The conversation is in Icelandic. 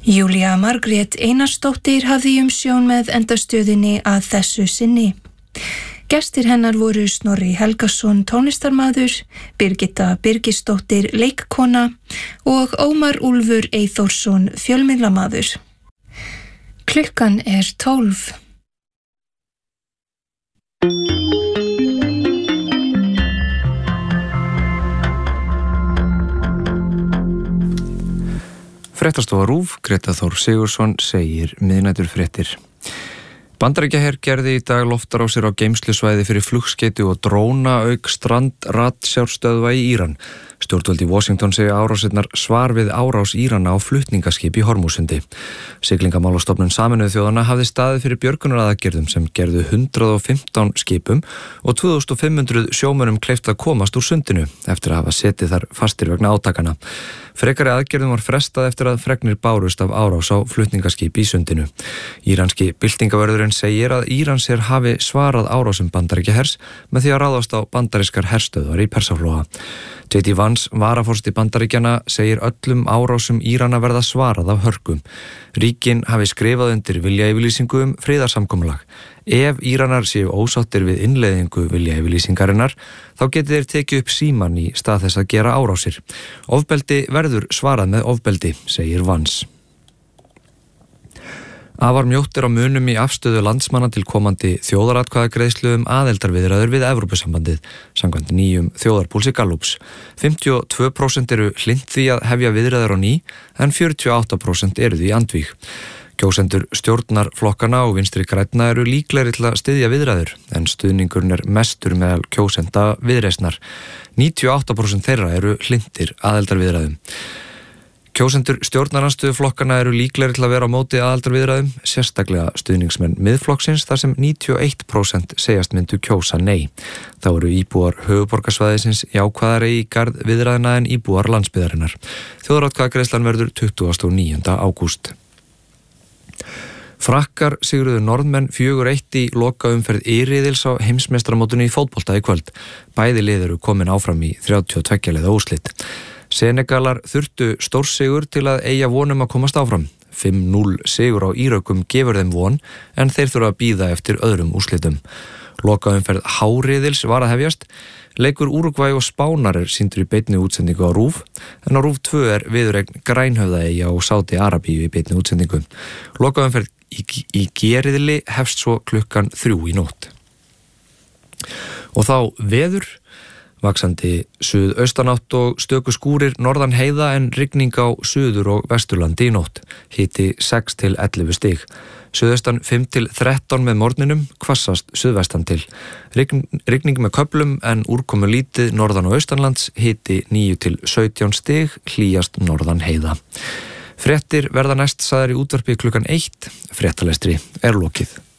Júlía Margrét Einarsdóttir hafði umsjón með endastöðinni að þessu sinni. Gestir hennar voru Snorri Helgason tónlistarmaður, Birgitta Birgisdóttir leikkona og Ómar Úlfur Eyþórsson fjölmiðlamaður. Klukkan 12. Fréttastofa RÚV, Greta Þór Sigurðsson segir miðnæturfréttir. Bandaríkjaher gerði í dag loftarásir á geymslusvæði fyrir flugskeyti og dróna auk strandratsjárstöðva í Íran. Stjórnvöld í Washington segja árásirnar svar við árás Írana á flutningaskip í Hormúsundi. Siglingamálastofnun Sameinuðu þjóðanna hafði staðið fyrir björgunaraðgerðum sem gerðu 115 skipum og 2500 sjómönnum kleift að komast úr sundinu eftir að hafa setið þar fastir vegna átakana. Frekari aðgerðum var frestað eftir að fregnir bárust af árás á flutningaskip í sundinu. Íranski byltingavörðurinn segir að Íransher hafi svarað árásum Bandaríkjahers með því að ráðast á bandarískar herstöðvar í Persaflóa. J.D. Vance, varaforsti Bandaríkjanna, segir öllum árásum Írana verða svarað af hörku. Ríkin hafi skrifað undir viljayfirlýsingu friðarsamkomulag. Ef Íranar séu ósáttir við innleiðingu viljayfirlýsingarinnar, þá geti þeir tekið upp síman í stað þess að gera árásir. Ofbeldi verður svarað með ofbeldi, segir Vance. Afar mjótt á munum í afstöðu landsmanna til komandi þjóðaratkvæðagreiðslu aðildarviðræður við Evrópusambandið, samkvæmt nýjum þjóðarpúlsi Gallups. 52% eru hlynnt því að hefja viðræður á ný, en 48% eru því andvíg. Kjósendur stjórnarflokkana og vinstri grænna eru líklegri til að styðja viðræður, en stuðningurinn mestur meðal kjósenda Viðreisnar. 98% þeirra eru hlynntir aðildarviðræðum. Kjósendur stjórnarandstöðuflokkana eru líklegri til að vera á móti aðildarviðræðum, sérstaklega stuðningsmenn Miðflokksins þar sem 91% segjast myndu kjósa nei. Þá eru íbúar höfuðborgarsvæðisins jákvæðari í garð viðræðina en íbúar landsbyggðarinnar. Þjóðaratkvæðagreiðslan verður 29. ágúst. Frakkar sigruðu Norðmenn 4-1 í lokaumferð írriðils á heimsmeistaramótinu í fótbolta í kvöld. Bæði lið eru komin áfram í 32 liða úrslit. Senegalar þurftu stórsigur til að eiga vonum að komast áfram. 5-0 sigur á Írökum gefur þeim von, en þeir þurfa að bíða eftir öðrum úrslitum. Lokaumferð Háriðils var að hefjast. Leikur Úrúgvæ og Spánar sýndur í beinni útsendingu á RÚV, en á RÚV 2 viðureign Grænhöfðaeyja og Sádi Arabíu í beinni útsendingu. Lokaumferð í Geriðli hefst svo klukkan 3 í nótt. Og þá veður. Vaxandi suðaustanátt og stöku skúrir norðan heiða en rigning á suður- og vesturlandi í nótt. Hiti 6 til 11 stig. Suðaustan 5 til 13 með morgninum, hvassast suðvestan til. Rigning með köflum en úrkomu lítið norðan og austanlands, hiti 9 til 17 stig, hlýjast norðan heiða. Fréttir verða næst sagðar í útvarpi klukkan 1. Fréttalestri lokið.